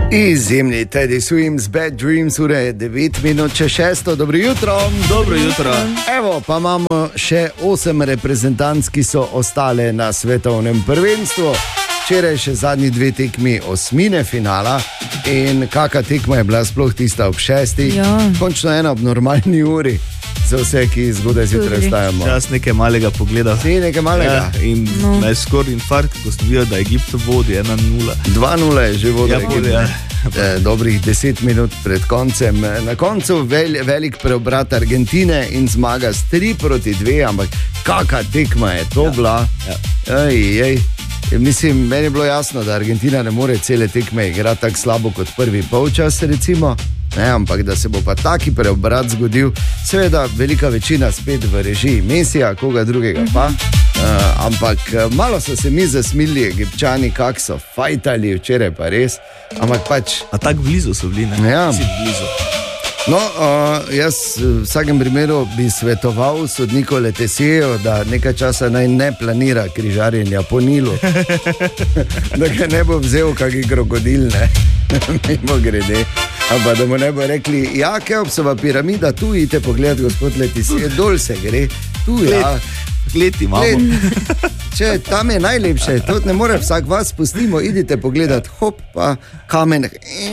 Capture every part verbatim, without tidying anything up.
Izjemni Teddy Swims, Bad Dreams, ura je devet minut čez šesto, dobro jutro. Dobro jutro. Evo, pa imamo še osem reprezentanc, ki so ostale na svetovnem prvenstvu. Včeraj še zadnji dve tekmi osmine finala in kakšna tekma je bila sploh tista ob šestih. Ja. Končno ena ob normalni uri. Za vse, ki zgodaj zjutraj vstajamo. Čas nekaj malega pogleda. Si nekaj malega. Ja, in No. naj skoraj infarkt, ko sem videl, da Egipt vodi ena nula. dva nula je že vodil. Ja, vodi, ja. Eh, dobrih deset minut pred koncem. Na koncu vel, velik preobrat Argentine in zmaga s tri proti dve, ampak kakšna tekma je to Ja. bila. Ja. Ej, ej. Mislim, meni je bilo jasno, da Argentina ne more cele tekme igrati tako slabo kot prvi polčas, recimo. Ne, ampak da se bo pa taki preobrat zgodil, seveda velika večina spet v režiji Mesija, koga drugega pa. Uh, ampak malo so se mi zasmili, Egipčani, kak so fajtali, včeraj pa res. Ampak pač. A tako blizu so bili, ne? Ja. Si blizu. No, uh, jaz v vsakem primeru bi svetoval sodniku Letesiju, da nekaj časa naj ne planira križarjenja po Nilu. Da ga ne bo vzel kakšen krokodil, ne, mimo grede. Ampak da mu ne bo rekli, ja, Keopsova piramida, tu idite pogledati, gospod Letesij, dol se gre, tu je. Ja. Gled imamo. Če tam je najlepše, to ne more vsak vas, pustimo, idite pogledati, hop, pa kamen.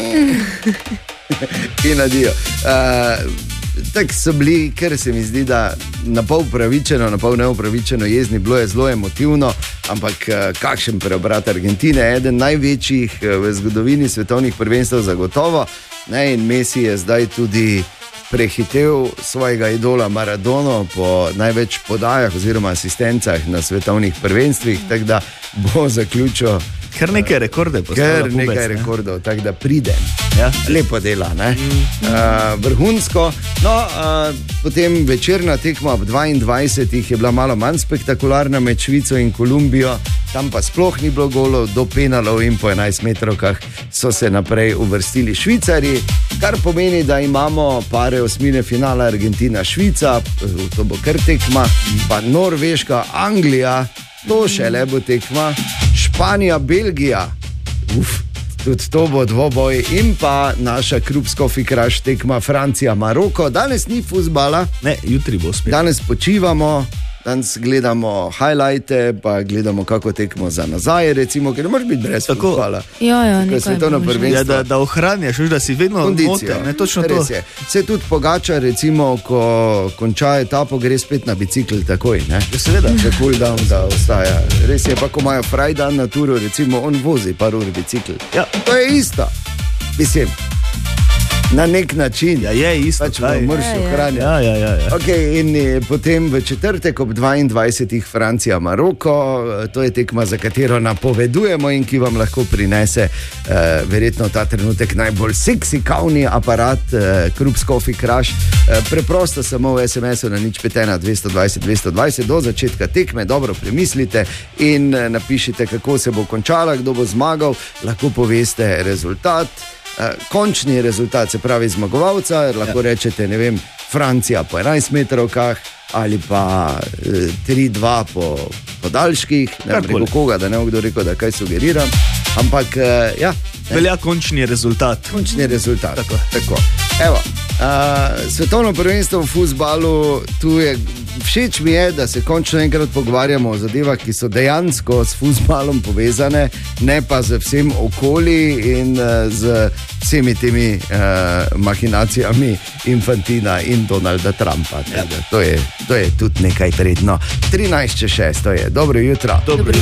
In adijo. Uh, Tako so bili, ker se mi zdi, da na pol upravičeno, na pol neupravičeno jezni, bilo je zelo emotivno, ampak kakšen preobrat Argentine, eden največjih v zgodovini svetovnih prvenstev zagotovo. Ne, in Messi je zdaj tudi prehitev svojega idola Maradono po največ podajah oziroma asistencah na svetovnih prvenstvih, tako da bo zaključil Kar nekaj rekorde postavlja. Kar nekaj pubec, rekordov, tako da pridem. Ja. Lepo dela, ne? Mm. Uh, vrhunsko. No, uh, potem večerna tekma ob dvaindvajsetih je bila malo manj spektakularna med Švico in Kolumbijo. Tam pa sploh ni bilo golov, do penalov in po enajstmetrovkah so se naprej uvrstili Švicari, kar pomeni, da imamo pare osmine finala Argentina-Švica, to bo kar tekma, pa Norveška, Anglija, to še le bo tekma, Španija, Belgija, uf, tudi to bo dvoboj in pa naša krupsko-fikraš tekma Francija, Maroko. Danes ni fuzbala, Ne, jutri bo spet. danes počivamo, danes gledamo highlighte, pa gledamo kako tekmo za nazaj, recimo, ker ne moreš biti brez Tako. fuzbala. Ja, ja, Tako je nekaj svetovno bo že. prvenstvo. Ja, da, da ohranjaš, veš, da si vedno Kondicijo, moten, ne, točno to. res je. Se tudi Pogačar, recimo, ko konča etapo, gre spet na bicikl takoj, ne? Ja, seveda. Za cool down, da ostaja. Res je, pa ko imajo frajdan na turu, recimo, on vozi par ur bicikl. Ja. To je isto. Mislim, na nek način. Ja, je isto. Pač kaj. moraš Ja, ja. ohranjati. Ja, ja, ja, ja. Okay, in eh, potem v četrtek ob dvaindvajsetih Francija, Maroko, eh, to je tekma, za katero napovedujemo in ki vam lahko prinese eh, verjetno ta trenutek najbolj seksi kavni aparat, eh, krupsko-fikraš. Eh, preprosto samo v es em esu na nič pet ena dvesto dvajset dvesto dvajset do začetka tekme dobro premislite in eh, napišite, kako se bo končala, kdo bo zmagal, lahko poveste rezultat. Uh, končni rezultat, se pravi zmagovalca, lahko ja. rečete, ne vem, Francija po enajstmetrovkah ali pa uh, tri dva po podaljških, ne vem, Karkoli. preko koga, da ne bo kdo rekel, da kaj sugeriram, ampak uh, ja, ne, Velja končni rezultat. končni rezultat. Tako. Tako. Evo, uh, svetovno prvenstvo v fuzbalu, tu je, všeč mi je, da se končno enkrat pogovarjamo o zadevah, ki so dejansko s fuzbalom povezane, ne pa z vsem okoli in uh, z vsemi temi uh, mahinacijami Infantina in Donalda Trumpa. Ja. To, je, to je tudi nekaj vredno. trinajst čez šest, to je. Dobro jutro. Dobro.